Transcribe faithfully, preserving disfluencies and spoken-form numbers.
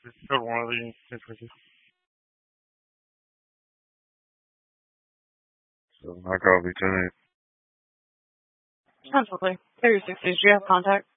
Just go to one of the instances. So I'll call you tonight. Absolutely. thirty-six, do you have contact?